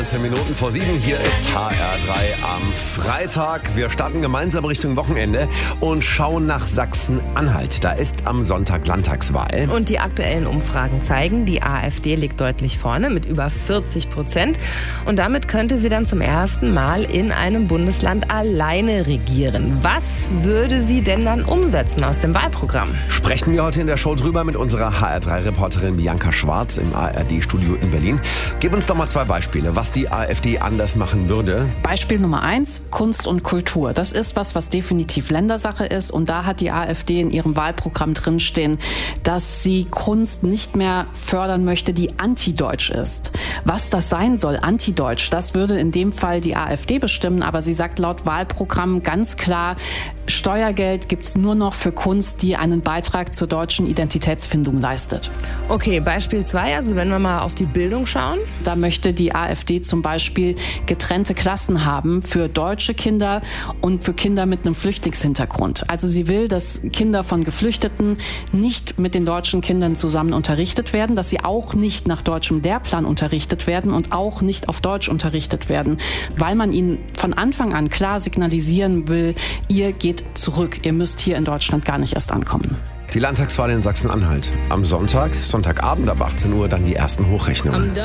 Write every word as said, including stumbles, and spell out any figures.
neunzehn Minuten vor sieben. Hier ist H R drei am Freitag. Wir starten gemeinsam Richtung Wochenende und schauen nach Sachsen-Anhalt. Da ist am Sonntag Landtagswahl. Und die aktuellen Umfragen zeigen, die AfD liegt deutlich vorne mit über vierzig Prozent. Und damit könnte sie dann zum ersten Mal in einem Bundesland alleine regieren. Was würde sie denn dann umsetzen aus dem Wahlprogramm? Sprechen wir heute in der Show drüber mit unserer H R drei Reporterin Bianca Schwarz im A R D-Studio in Berlin. Gib uns doch mal zwei Beispiele, was die AfD anders machen würde. Beispiel Nummer eins, Kunst und Kultur. Das ist was, was definitiv Ländersache ist. Und da hat die AfD in ihrem Wahlprogramm drinstehen, dass sie Kunst nicht mehr fördern möchte, die antideutsch ist. Was das sein soll, antideutsch, das würde in dem Fall die AfD bestimmen. Aber sie sagt laut Wahlprogramm ganz klar, Steuergeld gibt es nur noch für Kunst, die einen Beitrag zur deutschen Identitätsfindung leistet. Okay, Beispiel zwei, also wenn wir mal auf die Bildung schauen. Da möchte die AfD zum Beispiel getrennte Klassen haben für deutsche Kinder und für Kinder mit einem Flüchtlingshintergrund. Also sie will, dass Kinder von Geflüchteten nicht mit den deutschen Kindern zusammen unterrichtet werden, dass sie auch nicht nach deutschem Lehrplan unterrichtet werden und auch nicht auf Deutsch unterrichtet werden, weil man ihnen von Anfang an klar signalisieren will, ihr geht zurück, ihr müsst hier in Deutschland gar nicht erst ankommen. Die Landtagswahl in Sachsen-Anhalt. Am Sonntag, Sonntagabend ab achtzehn Uhr, dann die ersten Hochrechnungen.